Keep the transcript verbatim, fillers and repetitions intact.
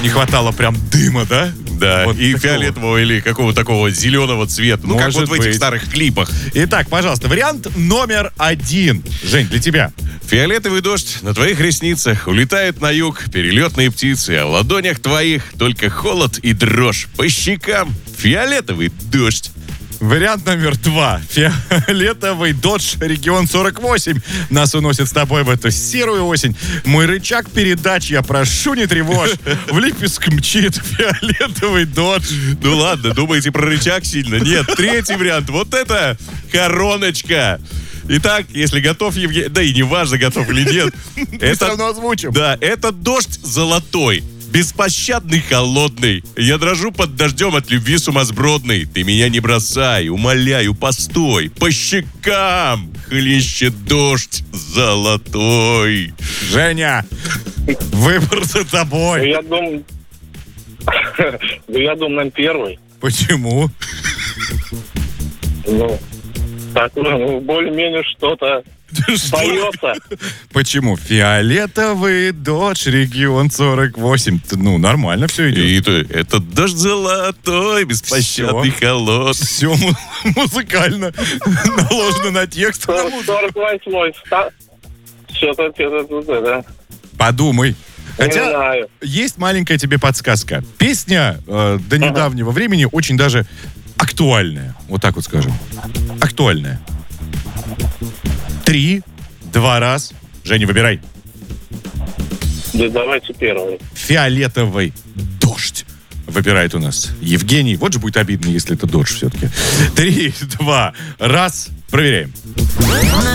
Не хватало прям дыма, да? Да, Вот и такого. фиолетового или какого такого зеленого цвета. Ну, как Может вот в этих быть. старых клипах. Итак, пожалуйста, вариант номер один. Жень, для тебя. Фиолетовый дождь на твоих ресницах улетает на юг перелетные птицы, а в ладонях твоих только холод и дрожь. По щекам фиолетовый дождь. Вариант номер два. Фиолетовый Dodge регион сорок восемь нас уносит с тобой в эту серую осень. Мой рычаг передач, я прошу, не тревожь. В Липецк мчит фиолетовый Dodge. Ну ладно, думаете про рычаг сильно? Нет, третий вариант. Вот это короночка. Итак, если готов, Евгений... Да и не важно, готов или нет. Мы все равно озвучим. Да, это дождь золотой. Беспощадный, холодный. Я дрожу под дождем от любви сумасбродной. Ты меня не бросай, умоляю, постой. По щекам хлещет дождь золотой. Женя, выбор за Ну, тобой. я думаю... Ну, я думаю, наверное, первый. Почему? Ну, так, ну, более-менее что-то поется. Почему? Фиолетовый Dodge регион сорок восемь. Т- Ну, нормально все идет. И то, это дождь золотой, беспощадный, холодный. Все музыкально наложено на текст. сорок восьмой. Что-то, что-то, да. Подумай. Не Хотя знаю. есть маленькая тебе подсказка. Песня э, до недавнего времени очень даже актуальная. Вот так вот скажем. Актуальная. Три, два раз. Женя, выбирай. Да давайте первый. Фиолетовый дождь. Выбирает у нас Евгений. Вот же будет обидно, если это дождь все-таки. Три, два, раз. Проверяем.